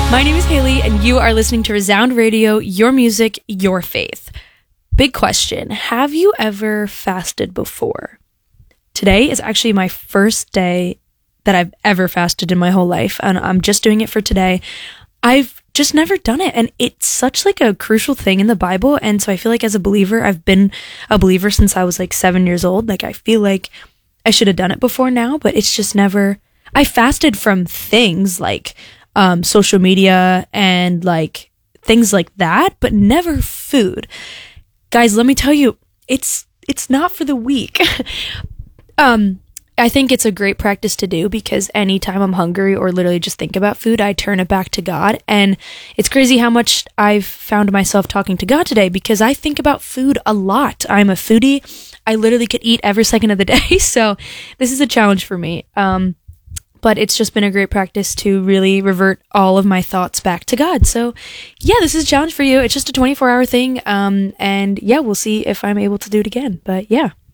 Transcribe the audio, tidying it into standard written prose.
My name is Haley, and you are listening to Resound Radio, your music, your faith. Big question. Have you ever fasted before? Today is actually my first day that I've ever fasted in my whole life, and I'm just doing it for today. I've just never done it, and it's such like a crucial thing in the Bible, and so I feel like as a believer, I've been a believer since I was like 7 years old. Like, I feel like I should have done it before now, but it's just never... I fasted from things like social media and like things like that, but never food. Guys, let me tell you, it's not for the weak. I think it's a great practice to do because anytime I'm hungry or literally just think about food, I turn it back to God. And it's crazy how much I've found myself talking to God today because I think about food a lot. I'm a foodie. I literally could eat every second of the day. So this is a challenge for me. But it's just been a great practice to really revert all of my thoughts back to God. So yeah, this is a challenge for you. It's just a 24-hour thing. And yeah, we'll see if I'm able to do it again. But yeah.